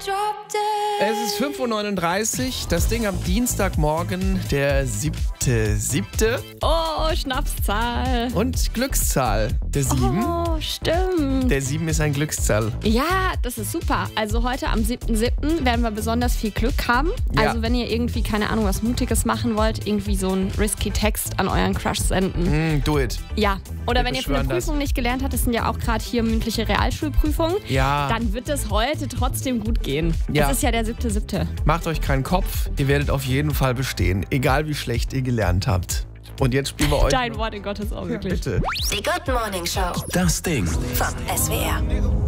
Es ist 5.39 Uhr, das Ding am Dienstagmorgen, der 7.7. Oh, Schnapszahl. Und Glückszahl, der 7. Oh, stimmt. Der 7 ist ein Glückszahl. Ja, das ist super. Also heute am 7.7. werden wir besonders viel Glück haben. Ja. Also wenn ihr irgendwie, keine Ahnung, was Mutiges machen wollt, irgendwie so einen risky Text an euren Crush senden. Do it. Ja, oder Wir wenn ihr für eine beschwören das. Prüfung nicht gelernt habt, das sind ja auch gerade hier mündliche Realschulprüfungen, Ja. dann wird es heute trotzdem gut gehen. Ja. Es ist ja der 7.7. Macht euch keinen Kopf, ihr werdet auf jeden Fall bestehen, egal wie schlecht ihr gelernt habt. Und jetzt spielen wir euch. Dein Wort in Gottes Ohr, wirklich. Bitte. Die Good Morning Show. Das Ding. Vom SWR.